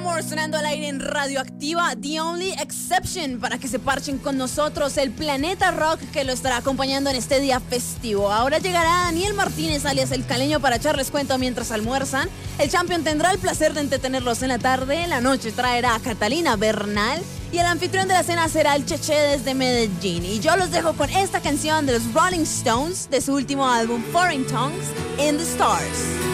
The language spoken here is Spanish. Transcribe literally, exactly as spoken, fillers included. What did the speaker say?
Paramore sonando al aire en Radioactiva, The Only Exception, para que se parchen con nosotros, el Planeta Rock que lo estará acompañando en este día festivo. Ahora llegará Daniel Martínez, alias El Caleño, para echarles cuento mientras almuerzan. El Champion tendrá el placer de entretenerlos en la tarde. En la noche traerá a Catalina Bernal y el anfitrión de la cena será el Cheche desde Medellín. Y yo los dejo con esta canción de los Rolling Stones de su último álbum Foreign Tongues, In the Stars.